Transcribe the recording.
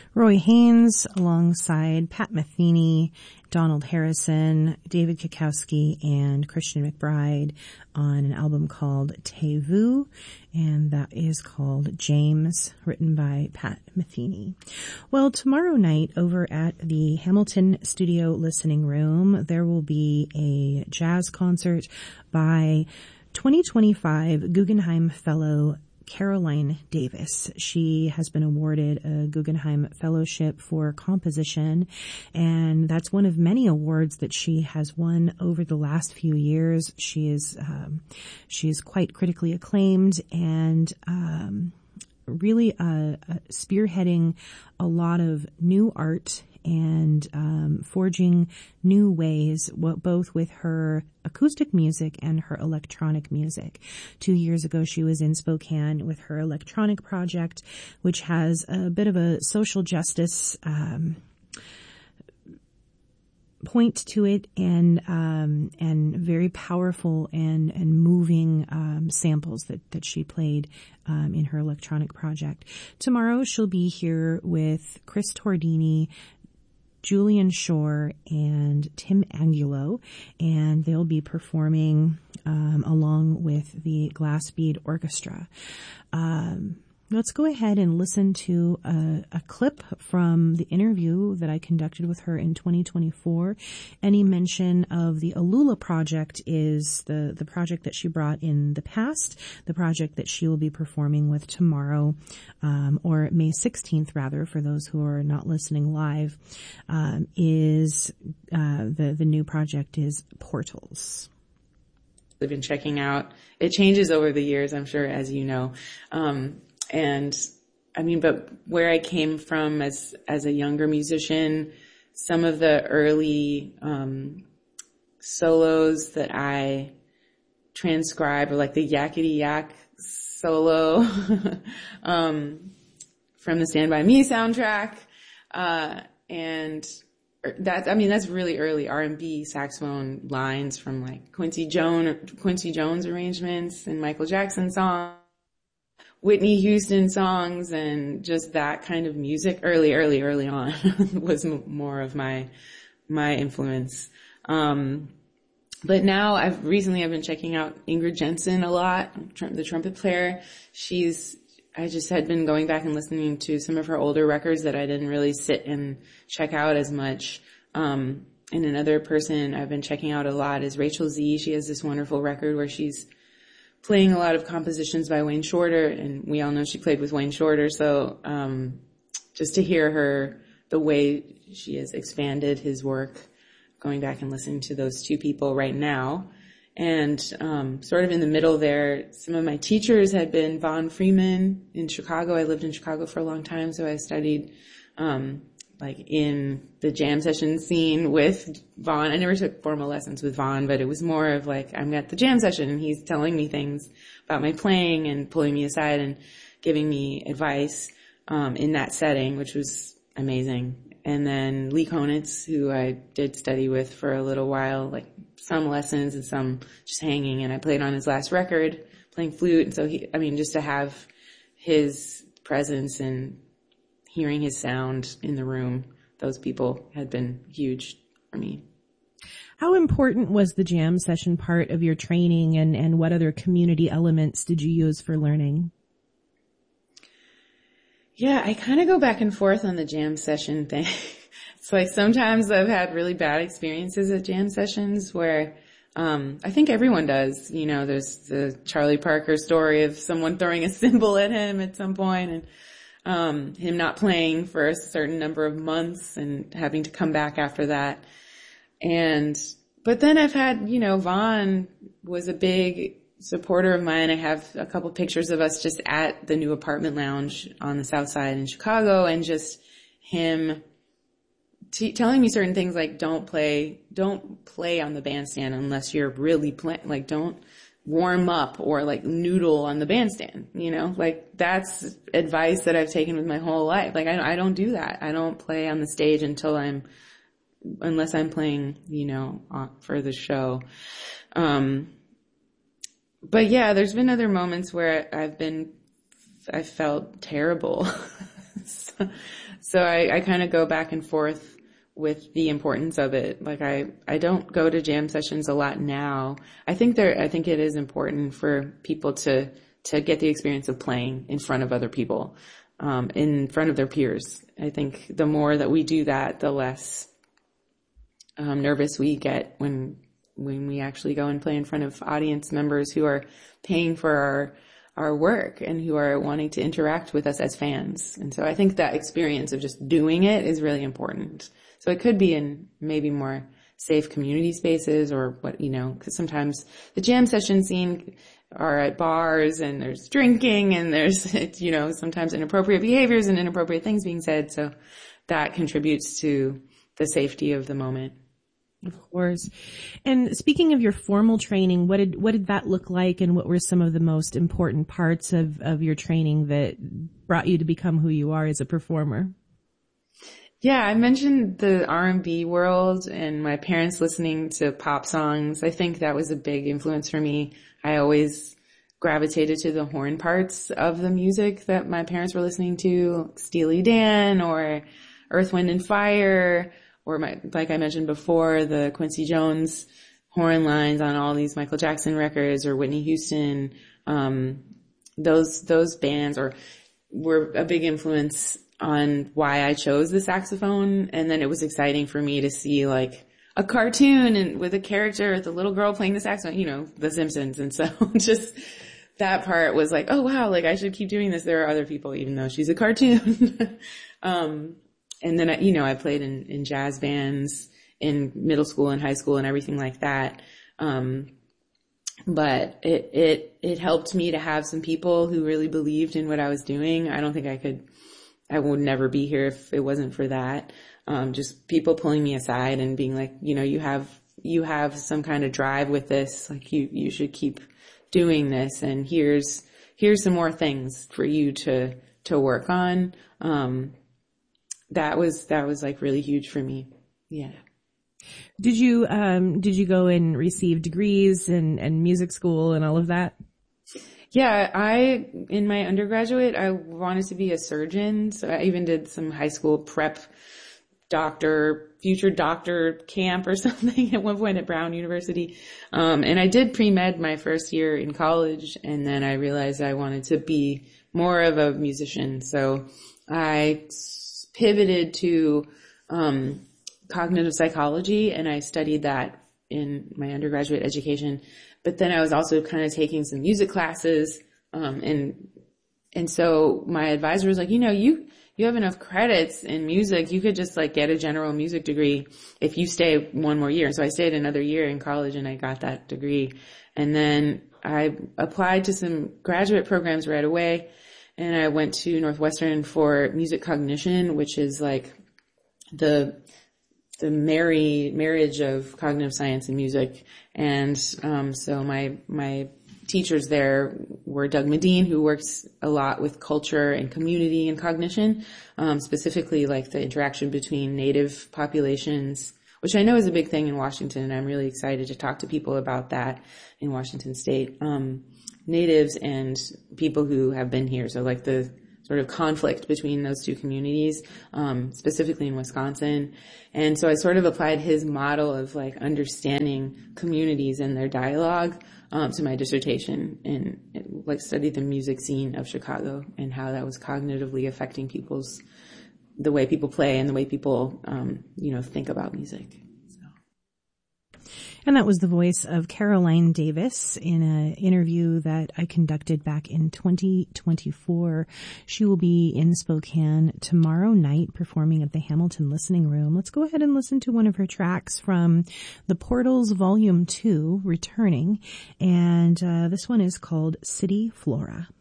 Roy Haynes alongside Pat Metheny, Donald Harrison, David Kikowski, and Christian McBride on an album called Te Vu, and that is called James, written by Pat Metheny. Well, tomorrow night over at the Hamilton Studio Listening Room, there will be a jazz concert by 2025 Guggenheim Fellow Caroline Davis. She has been awarded a Guggenheim Fellowship for composition, and that's one of many awards that she has won over the last few years. She is quite critically acclaimed and really spearheading a lot of new art and forging new ways, both with her acoustic music and her electronic music. 2 years ago, she was in Spokane with her electronic project, which has a bit of a social justice point to it, and very powerful and moving samples that she played in her electronic project. Tomorrow, she'll be here with Chris Tordini, Julian Shore, and Tim Angulo, and they'll be performing along with the Glass Bead Orchestra. Let's go ahead and listen to a clip from the interview that I conducted with her in 2024. Any mention of the Alula project is the project that she brought in the past. The project that she will be performing with tomorrow, or May 16th rather, for those who are not listening live, is the new project is Portals. I've been checking out. It changes over the years, I'm sure, as you know. And I mean, but where I came from as a younger musician, some of the early solos that I transcribed were like the Yakety Yak solo from the Stand By Me soundtrack. And that's really early R&B saxophone lines from like Quincy Jones arrangements and Michael Jackson songs, Whitney Houston songs, and just that kind of music early on was more of my influence. But now I've been checking out Ingrid Jensen a lot, the trumpet player. I just had been going back and listening to some of her older records that I didn't really sit and check out as much. And another person I've been checking out a lot is Rachel Z. She has this wonderful record where she's playing a lot of compositions by Wayne Shorter, and we all know she played with Wayne Shorter. So, just to hear the way she has expanded his work, going back and listening to those two people right now. And, sort of in the middle there, some of my teachers had been Vaughn Freeman in Chicago. I lived in Chicago for a long time, so I studied, like in the jam session scene with Vaughn. I never took formal lessons with Vaughn, but it was more of like, I'm at the jam session and he's telling me things about my playing and pulling me aside and giving me advice, in that setting, which was amazing. And then Lee Konitz, who I did study with for a little while, like some lessons and some just hanging. And I played on his last record, playing flute. And so just to have his presence and hearing his sound in the room, those people had been huge for me. How important was the jam session part of your training, and what other community elements did you use for learning? Yeah, I kind of go back and forth on the jam session thing. It's like sometimes I've had really bad experiences at jam sessions where I think everyone does. You know, there's the Charlie Parker story of someone throwing a cymbal at him at some point, and him not playing for a certain number of months and having to come back after that. But then I've had, Vaughn was a big supporter of mine. I have a couple pictures of us just at the new apartment lounge on the South Side in Chicago, and just him telling me certain things like don't play on the bandstand unless you're really playing, like don't warm up or like noodle on the bandstand, like that's advice that I've taken with my whole life. Like I don't do that. I don't play on the stage unless I'm playing, for the show. But yeah, there's been other moments where I felt terrible. So I kind of go back and forth with the importance of it. Like I don't go to jam sessions a lot now. I think it is important for people to get the experience of playing in front of other people, in front of their peers. I think the more that we do that, the less nervous we get when we actually go and play in front of audience members who are paying for our work and who are wanting to interact with us as fans. And so I think that experience of just doing it is really important. So it could be in maybe more safe community spaces or what, because sometimes the jam session scene are at bars and there's drinking and there's, sometimes inappropriate behaviors and inappropriate things being said. So that contributes to the safety of the moment. Of course. And speaking of your formal training, what did that look like, and what were some of the most important parts of your training that brought you to become who you are as a performer? Yeah, I mentioned the R&B world and my parents listening to pop songs. I think that was a big influence for me. I always gravitated to the horn parts of the music that my parents were listening to, Steely Dan or Earth, Wind and Fire, or like I mentioned before, the Quincy Jones horn lines on all these Michael Jackson records or Whitney Houston. Those bands were a big influence on why I chose the saxophone. And then it was exciting for me to see like a cartoon and with a character with a little girl playing the saxophone, The Simpsons. And so just that part was like, oh wow, like I should keep doing this. There are other people, even though she's a cartoon. And then, I played in jazz bands in middle school and high school and everything like that. But it helped me to have some people who really believed in what I was doing. I don't think I would never be here if it wasn't for that. Just people pulling me aside and being like, you have some kind of drive with this. Like you should keep doing this. And here's some more things for you to work on. That was like really huge for me. Yeah. Did you go and receive degrees and music school and all of that? Yeah, in my undergraduate, I wanted to be a surgeon. So I even did some high school prep future doctor camp or something at one point at Brown University. And I did pre-med my first year in college. And then I realized I wanted to be more of a musician. So I pivoted to cognitive psychology, and I studied that in my undergraduate education. But then I was also kind of taking some music classes, and so my advisor was like, you have enough credits in music, you could just like get a general music degree if you stay one more year. And so I stayed another year in college and I got that degree. And then I applied to some graduate programs right away. And I went to Northwestern for music cognition, which is like the marriage of cognitive science and music. And so my teachers there were Doug Medine, who works a lot with culture and community and cognition, specifically like the interaction between native populations, which I know is a big thing in Washington. And I'm really excited to talk to people about that in Washington State. Natives and people who have been here. So like the sort of conflict between those two communities, specifically in Wisconsin. And so I sort of applied his model of like understanding communities and their dialogue, to my dissertation, and like studied the music scene of Chicago and how that was cognitively affecting the way people play and the way people, think about music. And that was the voice of Caroline Davis in an interview that I conducted back in 2024. She will be in Spokane tomorrow night performing at the Hamilton Listening Room. Let's go ahead and listen to one of her tracks from The Portals Volume 2, Returning. And this one is called City Flora.